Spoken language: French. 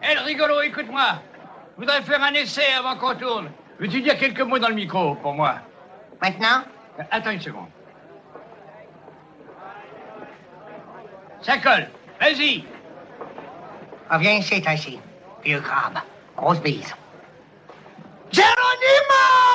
Hé, le rigolo, écoute-moi. Je voudrais faire un essai avant qu'on tourne. Veux-tu dire quelques mots dans le micro pour moi? Maintenant? Attends une seconde. Ça colle. Vas-y. Ah, viens ici, toi ici. Vieux crabe. Grosse bise. Geronimo!